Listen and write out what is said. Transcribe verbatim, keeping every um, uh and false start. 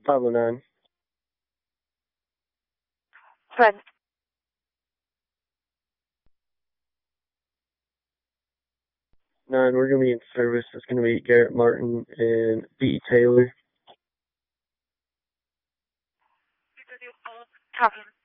five oh nine. Friend. Nine, we're going to be in service. It's going to be Garrett Martin and B E. Taylor. Copy.